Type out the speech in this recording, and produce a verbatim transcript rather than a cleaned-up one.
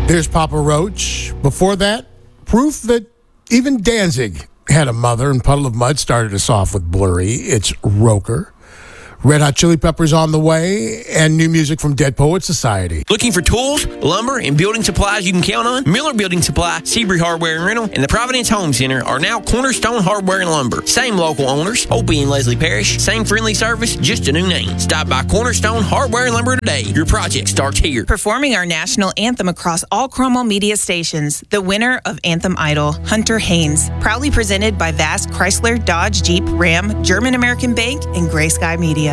There's Papa Roach. Before that, proof that even Danzig had a mother, and Puddle of Mud started us off with Blurry. It's Roker. Red Hot Chili Peppers on the way, and new music from Dead Poets Society. Looking for tools, lumber, and building supplies you can count on? Miller Building Supply, Seabury Hardware and Rental, and the Providence Home Center are now Cornerstone Hardware and Lumber. Same local owners, Opie and Leslie Parrish. Same friendly service, just a new name. Stop by Cornerstone Hardware and Lumber today. Your project starts here. Performing our national anthem across all Cromwell media stations, the winner of Anthem Idol, Hunter Haynes. Proudly presented by Vast Chrysler, Dodge, Jeep, Ram, German American Bank, and Gray Sky Media.